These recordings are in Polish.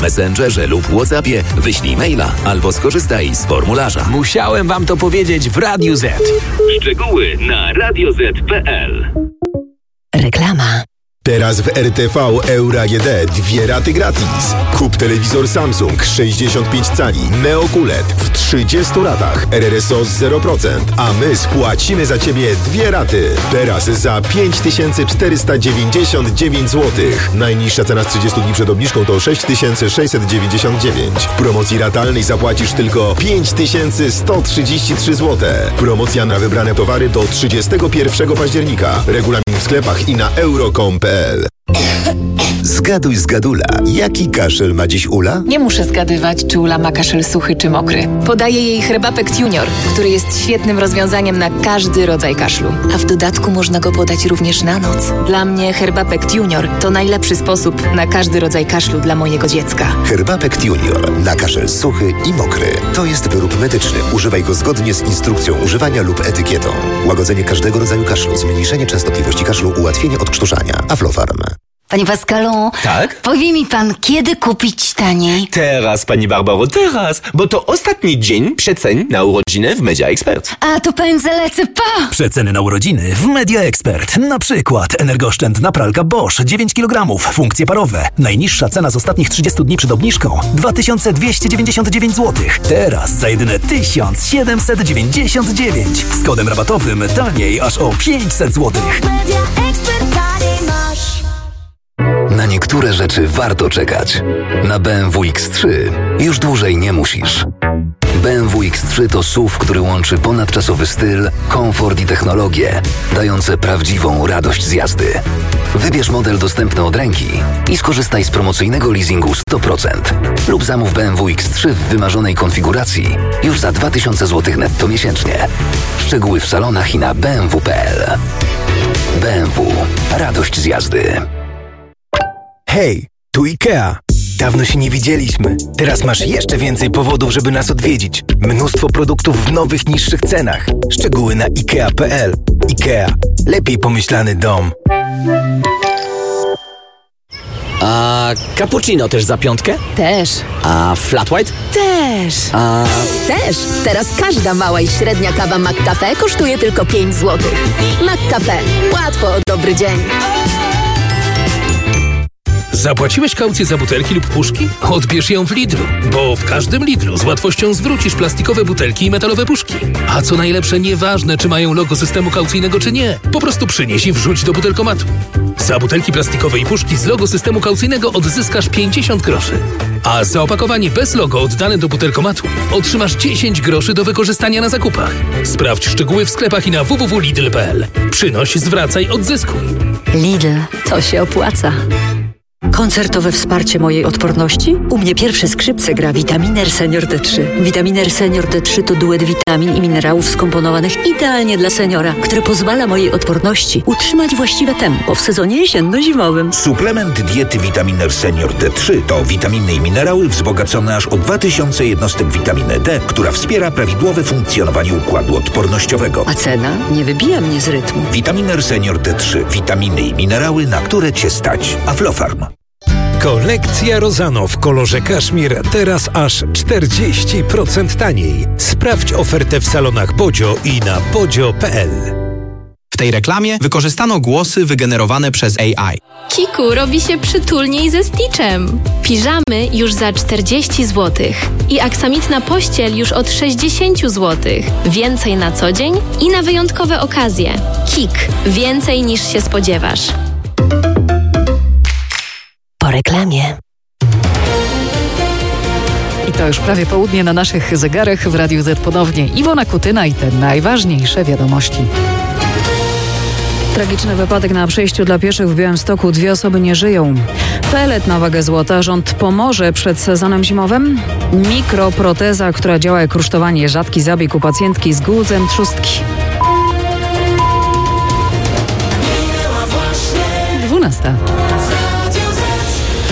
Messengerze lub WhatsAppie, wyślij maila albo skorzystaj z formularza. Musiałem wam to powiedzieć w Radiu Z. Szczegóły na radioz.pl. Reklama. Teraz w RTV Euro AGD 2 raty gratis. Kup telewizor Samsung 65 cali Neo QLED w 30 ratach RRSO z 0%, a my spłacimy za Ciebie 2 raty. Teraz za 5499 zł. Najniższa cena z 30 dni przed obniżką to 6699. W promocji ratalnej zapłacisz tylko 5133 zł. Promocja na wybrane towary do 31 października. Regulamin w sklepach i na euro.com.pl. Zgaduj zgadula. Jaki kaszel ma dziś Ula? Nie muszę zgadywać, czy Ula ma kaszel suchy czy mokry. Podaję jej Herbapekt Junior, który jest świetnym rozwiązaniem na każdy rodzaj kaszlu. A w dodatku można go podać również na noc. Dla mnie Herbapekt Junior to najlepszy sposób na każdy rodzaj kaszlu dla mojego dziecka. Herbapekt Junior na kaszel suchy i mokry. To jest wyrób medyczny. Używaj go zgodnie z instrukcją używania lub etykietą. Łagodzenie każdego rodzaju kaszlu, zmniejszenie częstotliwości kaszlu, ułatwienie odkrzuszania. Aflofarm. Panie Pascalu, tak? Powie mi pan, kiedy kupić taniej? Teraz, pani Barbaro, teraz, bo to ostatni dzień przecen na urodziny w Media Expert. A to pędzę, lecę, pa! Przeceny na urodziny w Media Expert. Na przykład energooszczędna pralka Bosch 9 kg, funkcje parowe. Najniższa cena z ostatnich 30 dni przed obniżką 2299 zł. Teraz za jedyne 1799. Z kodem rabatowym taniej aż o 500 zł. Media Expert taniej masz. Na niektóre rzeczy warto czekać. Na BMW X3 już dłużej nie musisz. BMW X3 to SUV, który łączy ponadczasowy styl, komfort i technologię, dające prawdziwą radość z jazdy. Wybierz model dostępny od ręki i skorzystaj z promocyjnego leasingu 100%. Lub zamów BMW X3 w wymarzonej konfiguracji już za 2000 zł netto miesięcznie. Szczegóły w salonach i na bmw.pl. BMW. Radość z jazdy. Hej, tu IKEA. Dawno się nie widzieliśmy. Teraz masz jeszcze więcej powodów, żeby nas odwiedzić. Mnóstwo produktów w nowych, niższych cenach. Szczegóły na IKEA.pl. IKEA. Lepiej pomyślany dom. A cappuccino też za 5? Też. A flat white? Też. A... Też. Teraz każda mała i średnia kawa McCafe kosztuje tylko 5 zł. McCafe. Łatwo o dobry dzień. Zapłaciłeś kaucję za butelki lub puszki? Odbierz ją w Lidlu, bo w każdym Lidlu z łatwością zwrócisz plastikowe butelki i metalowe puszki. A co najlepsze, nieważne czy mają logo systemu kaucyjnego czy nie, po prostu przynieś i wrzuć do butelkomatu. Za butelki plastikowe i puszki z logo systemu kaucyjnego odzyskasz 50 groszy. A za opakowanie bez logo oddane do butelkomatu otrzymasz 10 groszy do wykorzystania na zakupach. Sprawdź szczegóły w sklepach i na www.lidl.pl. Przynoś, zwracaj, odzyskuj. Lidl, to się opłaca. Koncertowe wsparcie mojej odporności? U mnie pierwsze skrzypce gra Vitaminer Senior D3. Vitaminer Senior D3 to duet witamin i minerałów skomponowanych idealnie dla seniora, który pozwala mojej odporności utrzymać właściwe tempo w sezonie jesienno-zimowym. Suplement diety Vitaminer Senior D3 to witaminy i minerały wzbogacone aż o 2000 jednostek witaminy D, która wspiera prawidłowe funkcjonowanie układu odpornościowego. A cena nie wybija mnie z rytmu. Vitaminer Senior D3. Witaminy i minerały, na które Cię stać. Aflofarm. Kolekcja Rozano w kolorze kaszmir teraz aż 40% taniej. Sprawdź ofertę w salonach Bodzio i na bodzio.pl. W tej reklamie wykorzystano głosy wygenerowane przez AI. Kiku robi się przytulniej ze Stitchem. Piżamy już za 40 zł i aksamitna pościel już od 60 zł. Więcej na co dzień i na wyjątkowe okazje. Kik. Więcej niż się spodziewasz. Po reklamie. I to już prawie południe na naszych zegarach w Radiu Z ponownie. Iwona Kutyna i te najważniejsze wiadomości. Tragiczny wypadek na przejściu dla pieszych w Białymstoku. 2 osoby nie żyją. Pelet na wagę złota. Rząd pomoże przed sezonem zimowym. Mikroproteza, która działa jak rusztowanie. Rzadki zabieg u pacjentki z gułzem trzustki. 12.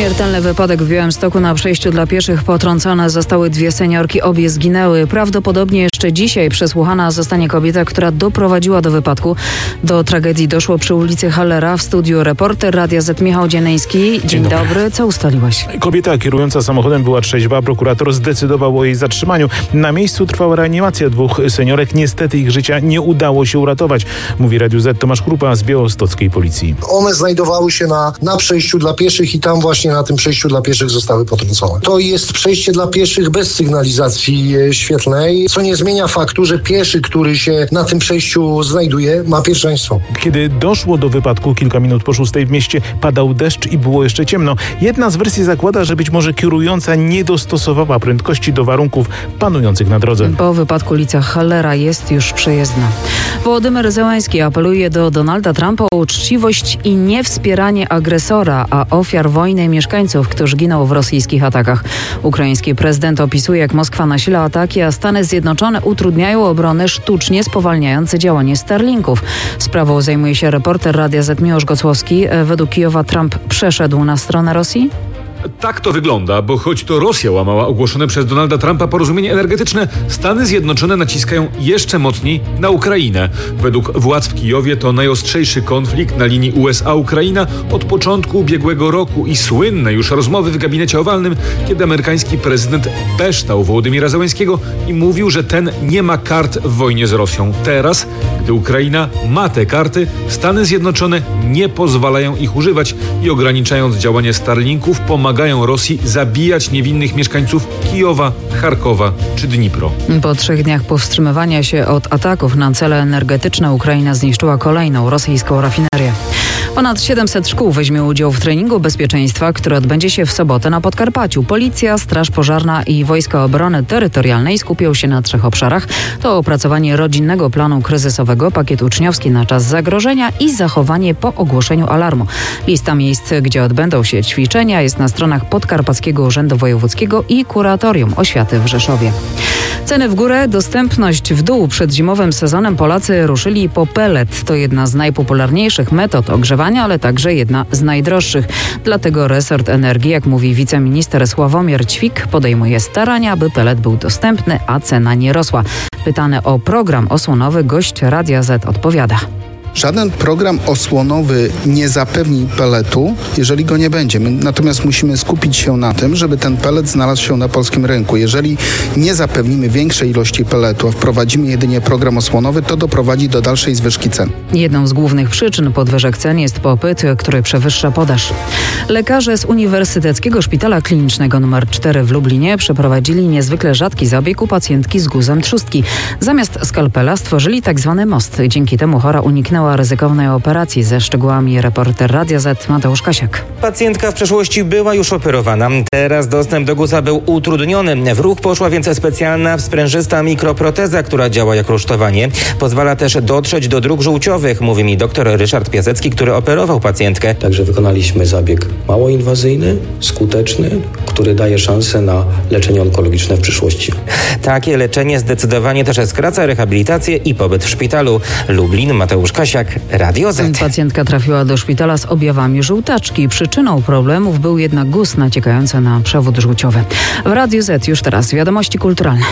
Śmiertelny wypadek w Białymstoku na przejściu dla pieszych. Potrącone zostały 2 seniorki, obie zginęły. Prawdopodobnie jeszcze dzisiaj przesłuchana zostanie kobieta, która doprowadziła do wypadku. Do tragedii doszło przy ulicy Hallera. W studiu reporter Radia Z Michał Dzieneński. Dzień dobry. Co ustaliłeś? Kobieta kierująca samochodem była trzeźwa. Prokurator zdecydował o jej zatrzymaniu. Na miejscu trwała reanimacja 2 seniorek. Niestety ich życia nie udało się uratować, mówi Radiu Z Tomasz Krupa z białostockiej policji. One znajdowały się na przejściu dla pieszych i tam właśnie na tym przejściu dla pieszych zostały potrącone. To jest przejście dla pieszych bez sygnalizacji świetlnej, co nie zmienia faktu, że pieszy, który się na tym przejściu znajduje, ma pierwszeństwo. Kiedy doszło do wypadku kilka minut po 6 w mieście, padał deszcz i było jeszcze ciemno. Jedna z wersji zakłada, że być może kierująca nie dostosowała prędkości do warunków panujących na drodze. Po wypadku ulica Hallera jest już przejezdna. Wołodymyr Zełański apeluje do Donalda Trumpa o uczciwość i niewspieranie agresora, a ofiar wojny i mieszkańców, którzy giną w rosyjskich atakach. Ukraiński prezydent opisuje, jak Moskwa nasila ataki, a Stany Zjednoczone utrudniają obronę, sztucznie spowalniając działanie Starlinków. Sprawą zajmuje się reporter Radia Z Miłosz Gocłowski. Według Kijowa Trump przeszedł na stronę Rosji? Tak to wygląda, bo choć to Rosja łamała ogłoszone przez Donalda Trumpa porozumienie energetyczne, Stany Zjednoczone naciskają jeszcze mocniej na Ukrainę. Według władz w Kijowie to najostrzejszy konflikt na linii USA-Ukraina od początku ubiegłego roku i słynne już rozmowy w gabinecie owalnym, kiedy amerykański prezydent beształ Wołodymyra Zełańskiego i mówił, że ten nie ma kart w wojnie z Rosją. Teraz, gdy Ukraina ma te karty, Stany Zjednoczone nie pozwalają ich używać i ograniczając działanie Starlinków pomagają Rosji zabijać niewinnych mieszkańców Kijowa, Charkowa czy Dnipro. Po 3 dniach powstrzymywania się od ataków na cele energetyczne Ukraina zniszczyła kolejną rosyjską rafinerię. Ponad 700 szkół weźmie udział w treningu bezpieczeństwa, który odbędzie się w sobotę na Podkarpaciu. Policja, Straż Pożarna i Wojska Obrony Terytorialnej skupią się na 3 obszarach. To opracowanie rodzinnego planu kryzysowego, pakiet uczniowski na czas zagrożenia i zachowanie po ogłoszeniu alarmu. Lista miejsc, gdzie odbędą się ćwiczenia, jest na stronach Podkarpackiego Urzędu Wojewódzkiego i Kuratorium Oświaty w Rzeszowie. Ceny w górę, dostępność w dół. Przed zimowym sezonem Polacy ruszyli po pellet. To jedna z najpopularniejszych metod ogrzewania, ale także jedna z najdroższych. Dlatego resort energii, jak mówi wiceminister Sławomir Ćwik, podejmuje starania, by pellet był dostępny, a cena nie rosła. Pytany o program osłonowy, gość Radia Z odpowiada. Żaden program osłonowy nie zapewni pelletu, jeżeli go nie będzie. My natomiast musimy skupić się na tym, żeby ten pellet znalazł się na polskim rynku. Jeżeli nie zapewnimy większej ilości pelletu, a wprowadzimy jedynie program osłonowy, to doprowadzi do dalszej zwyżki cen. Jedną z głównych przyczyn podwyżek cen jest popyt, który przewyższa podaż. Lekarze z Uniwersyteckiego Szpitala Klinicznego nr 4 w Lublinie przeprowadzili niezwykle rzadki zabieg u pacjentki z guzem trzustki. Zamiast skalpela stworzyli tzw. most. Dzięki temu chora uniknęła ryzykownej operacji. Ze szczegółami reporter Radia Z Mateusz Kasiak. Pacjentka w przeszłości była już operowana. Teraz dostęp do guza był utrudniony. W ruch poszła więc specjalna sprężysta mikroproteza, która działa jak rusztowanie. Pozwala też dotrzeć do dróg żółciowych, mówi mi dr Ryszard Piasecki, który operował pacjentkę. Także wykonaliśmy zabieg mało inwazyjny, skuteczny, który daje szansę na leczenie onkologiczne w przyszłości. Takie leczenie zdecydowanie też skraca rehabilitację i pobyt w szpitalu. Lublin, Mateusz Kasiak, Radio Z. Pacjentka trafiła do szpitala z objawami żółtaczki. Przyczyną problemów był jednak guz naciekający na przewód żółciowy. W Radiu Z już teraz wiadomości kulturalne.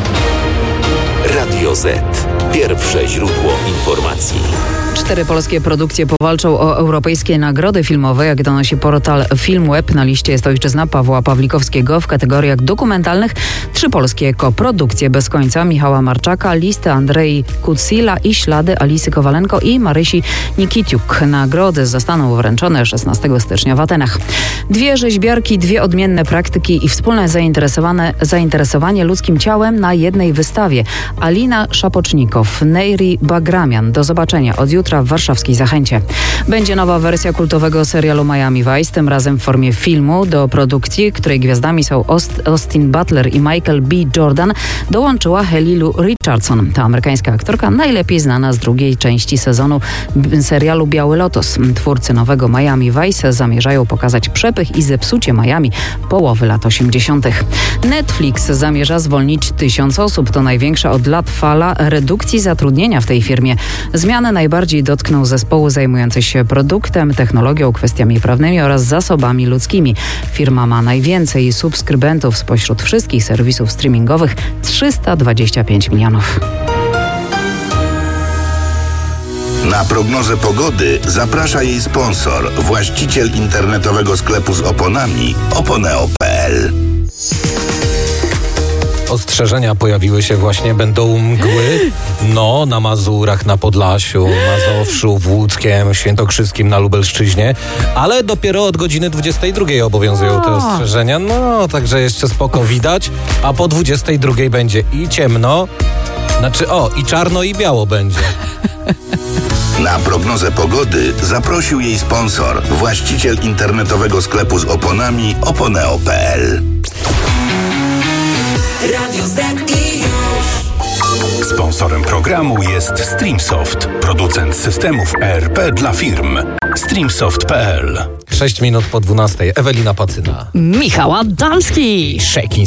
Radio Z. Pierwsze źródło informacji. 4 polskie produkcje powalczą o europejskie nagrody filmowe. Jak donosi portal Filmweb, na liście jest Ojczyzna Pawła Pawlikowskiego w kategoriach dokumentalnych. 3 polskie koprodukcje Bez końca Michała Marczaka, Listy Andrei Kucila i Ślady Alisy Kowalenko i Marysi Nikitiuk. Nagrody zostaną wręczone 16 stycznia w Atenach. 2 rzeźbiarki, 2 odmienne praktyki i wspólne zainteresowanie ludzkim ciałem na jednej wystawie. Alina Szapocznikow, Neyri Bagramian. Do zobaczenia od jutra w warszawskiej Zachęcie. Będzie nowa wersja kultowego serialu Miami Vice, tym razem w formie filmu. Do produkcji, której gwiazdami są Austin Butler i Michael B. Jordan, dołączyła Hayley Lou Richardson. Ta amerykańska aktorka najlepiej znana z drugiej części sezonu serialu Biały Lotos. Twórcy nowego Miami Vice zamierzają pokazać przepych i zepsucie Miami połowy lat 80. Netflix zamierza zwolnić 1000 osób. To największa od lat fala redukcji zatrudnienia w tej firmie. Zmiany najbardziej dotknął zespołu zajmujący się produktem, technologią, kwestiami prawnymi oraz zasobami ludzkimi. Firma ma najwięcej subskrybentów spośród wszystkich serwisów streamingowych, 325 milionów. Na prognozę pogody zaprasza jej sponsor, właściciel internetowego sklepu z oponami oponeo.pl. Ostrzeżenia pojawiły się właśnie, będą mgły. No, na Mazurach, na Podlasiu, Mazowszu, w Łódzkiem, Świętokrzyskim, na Lubelszczyźnie, ale dopiero od godziny 22 obowiązują te ostrzeżenia. No, także jeszcze spoko widać, a po 22 będzie i ciemno, i czarno i biało będzie. Na prognozę pogody zaprosił jej sponsor, właściciel internetowego sklepu z oponami oponeo.pl. Radio Z i już. Sponsorem programu jest Streamsoft, producent systemów ERP dla firm. Streamsoft.pl. 6 minut po 12. Ewelina Pacyna. Michał Adamski. Shakin'